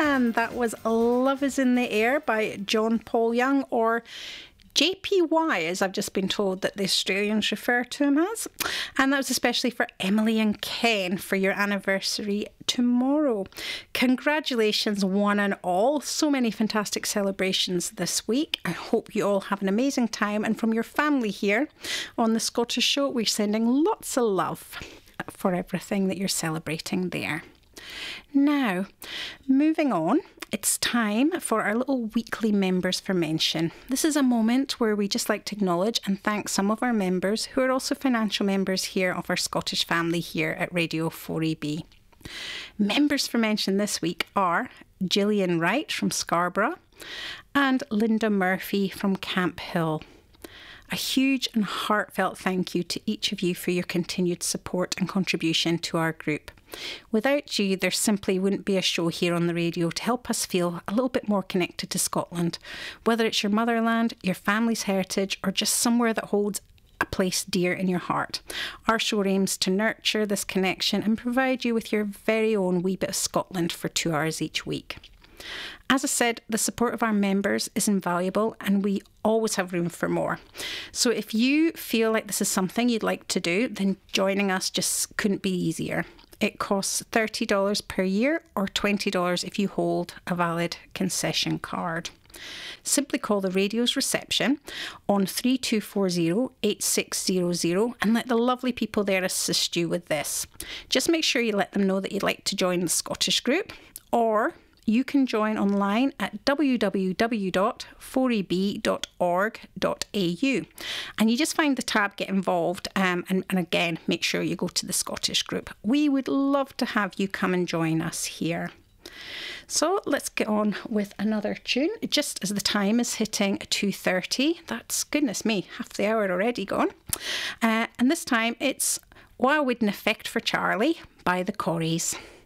And that was Love is in the Air by John Paul Young, or JPY, as I've just been told that the Australians refer to him as. And that was especially for Emily and Ken for your anniversary tomorrow. Congratulations, one and all. So many fantastic celebrations this week. I hope you all have an amazing time. And from your family here on the Scottish Show, we're sending lots of love for everything that you're celebrating there. Now, moving on, it's time for our little weekly Members for Mention. This is a moment where we just like to acknowledge and thank some of our members who are also financial members here of our Scottish family here at Radio 4EB. Members for Mention this week are Gillian Wright from Scarborough and Linda Murphy from Camp Hill. A huge and heartfelt thank you to each of you for your continued support and contribution to our group. Without you, there simply wouldn't be a show here on the radio to help us feel a little bit more connected to Scotland, whether it's your motherland, your family's heritage, or just somewhere that holds a place dear in your heart. Our show aims to nurture this connection and provide you with your very own wee bit of Scotland for 2 hours each week. As I said, the support of our members is invaluable and we always have room for more. So if you feel like this is something you'd like to do, then joining us just couldn't be easier. It costs $30 per year or $20 if you hold a valid concession card. Simply call the radio's reception on 3240-8600 and let the lovely people there assist you with this. Just make sure you let them know that you'd like to join the Scottish group, or you can join online at www.4eb.org.au and you just find the tab Get Involved and again make sure you go to the Scottish group. We would love to have you come and join us here. So let's get on with another tune just as the time is hitting 2:30. That's, goodness me, half the hour already gone. And this time it's Wha Wouldn't Affect for Charlie by the Corries.